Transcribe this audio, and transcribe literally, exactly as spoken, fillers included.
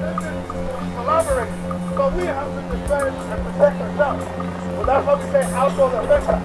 collaborate. So we have to defend and protect ourselves. Well, that's why we say household defense.